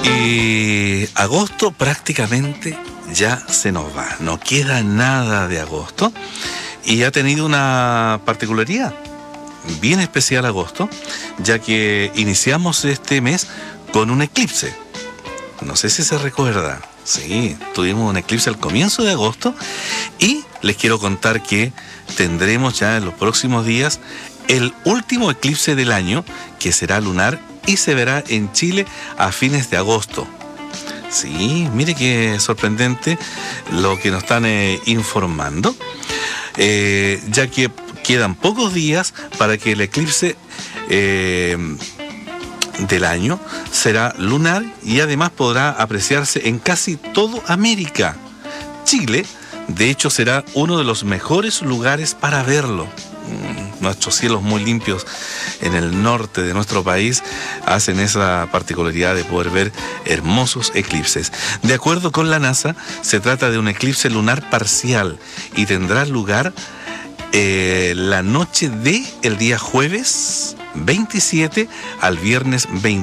Y agosto prácticamente ya se nos va, no queda nada de agosto y ha tenido una particularidad bien especial agosto, ya que iniciamos este mes con un eclipse. No sé si se recuerda, sí, tuvimos un eclipse al comienzo de agosto y les quiero contar que tendremos ya en los próximos días el último eclipse del año, que será lunar y se verá en Chile a fines de agosto. Sí, mire qué sorprendente lo que nos están informando, ya que quedan pocos días para que el eclipse del año será lunar y además podrá apreciarse en casi toda América. Chile, de hecho, será uno de los mejores lugares para verlo. Nuestros cielos muy limpios en el norte de nuestro país hacen esa particularidad de poder ver hermosos eclipses. De acuerdo con la NASA, se trata de un eclipse lunar parcial y tendrá lugar la noche del día jueves 27 al viernes 20.